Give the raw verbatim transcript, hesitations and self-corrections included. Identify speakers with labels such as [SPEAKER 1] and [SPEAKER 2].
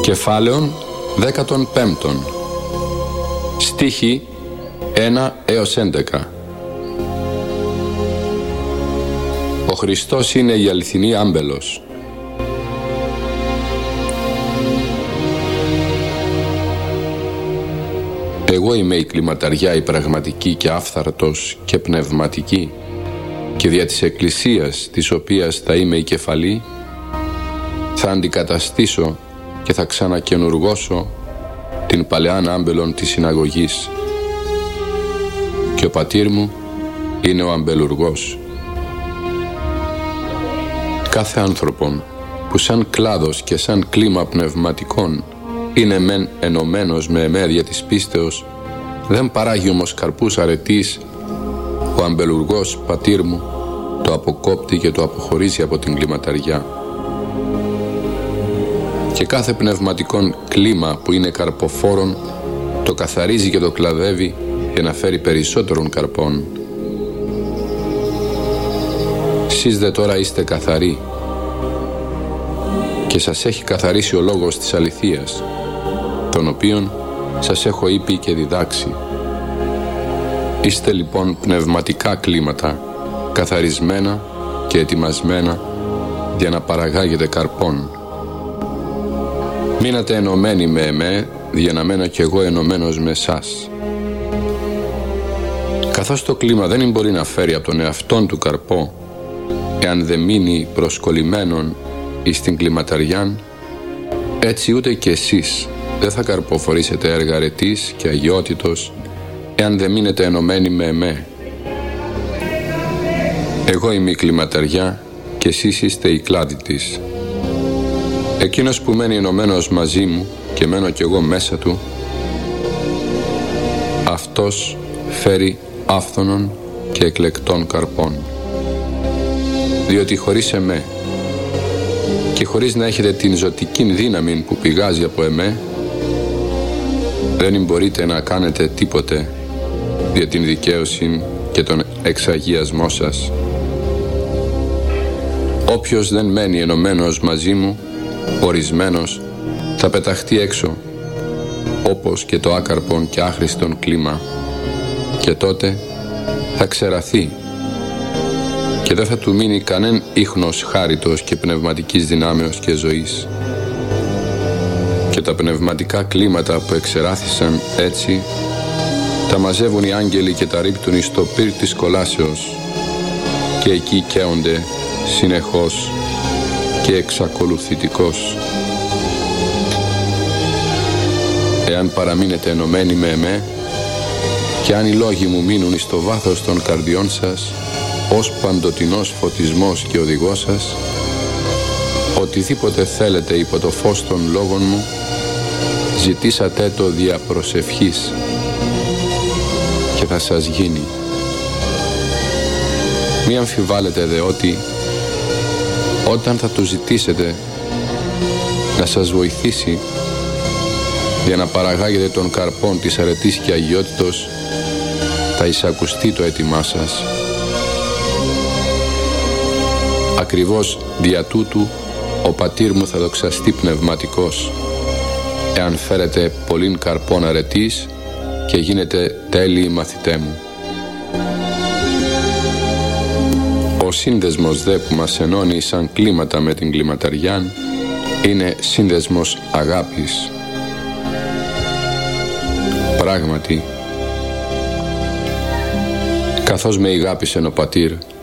[SPEAKER 1] Κεφάλαιον δέκατον πέμπτον. Στίχοι ένα έως έντεκα. Ο Χριστός είναι η αληθινή άμπελος. Εγώ είμαι η κλιματαριά η πραγματική και άφθαρτος και πνευματική, και δια της Εκκλησίας, της οποίας θα είμαι η κεφαλή, θα αντικαταστήσω και θα ξανακαινουργώσω την παλαιάν άμπελον της συναγωγής. Και ο πατήρ μου είναι ο αμπελουργός. Κάθε άνθρωπον που σαν κλάδος και σαν κλίμα πνευματικών είναι μεν ενωμένος με εμέ δια της πίστεως, δεν παράγει όμως καρπούς αρετής, ο αμπελουργός πατήρ μου το αποκόπτει και το αποχωρίζει από την κλιματαριά. Και κάθε πνευματικόν κλίμα που είναι καρποφόρον το καθαρίζει και το κλαδεύει για να φέρει περισσότερων καρπών. Σεις δε τώρα είστε καθαροί, και σας έχει καθαρίσει ο λόγος της αληθείας, τον οποίον σας έχω είπε και διδάξει. Είστε λοιπόν πνευματικά κλίματα, καθαρισμένα και ετοιμασμένα για να παραγάγετε καρπών. Μείνατε ενωμένοι με εμέ, για να μένω κι εγώ ενωμένος με εσάς. Καθώς το κλίμα δεν μπορεί να φέρει από τον εαυτόν του καρπό, εάν δεν μείνει προσκολλημένον εις την κλιματαριάν, έτσι ούτε κι εσείς δεν θα καρποφορήσετε έργα αρετής και αγιότητος, εάν δεν μείνετε ενωμένοι με εμέ. Εγώ είμαι η κλιματαριά και εσείς είστε οι κλάδοι της. Εκείνος που μένει ενωμένος μαζί μου και μένω κι εγώ μέσα του, αυτός φέρει άφθονον και εκλεκτών καρπών. Διότι χωρίς εμέ και χωρίς να έχετε την ζωτική δύναμη που πηγάζει από εμέ, δεν μπορείτε να κάνετε τίποτε για την δικαίωση και τον εξαγιασμό σας. Όποιος δεν μένει ενωμένος μαζί μου, ορισμένος, θα πεταχτεί έξω, όπως και το άκαρπον και άχρηστον κλίμα, και τότε θα ξεραθεί και δεν θα του μείνει κανέν ίχνος χάριτος και πνευματικής δυνάμεως και ζωής. Και τα πνευματικά κλίματα που εξεράθησαν έτσι, τα μαζεύουν οι άγγελοι και τα ρίπτουν εις το πύρ της κολάσεως, και εκεί καίονται συνεχώς και εξακολουθητικός. Εάν παραμείνετε ενωμένοι με εμέ, και αν οι λόγοι μου μείνουν εις το βάθος των καρδιών σας, ως παντοτινός φωτισμός και οδηγός σας, οτιδήποτε θέλετε υπό το φως των λόγων μου, ζητήσατε το δια προσευχής και θα σας γίνει. Μη αμφιβάλλετε δε ότι όταν θα του ζητήσετε να σας βοηθήσει για να παραγάγετε τον καρπόν της αρετής και αγιότητος, θα εισακουστεί το αίτημά σας. Ακριβώς δια τούτου ο πατήρ μου θα δοξαστεί πνευματικός, εάν φέρετε πολλήν καρπόν αρετής και γίνετε τέλειοι μαθητέ μου. Ο σύνδεσμος δε που μας ενώνει σαν κλίματα με την κλιματαριάν είναι σύνδεσμος αγάπης. Πράγματι, καθώς με ηγάπησεν ο πατήρ,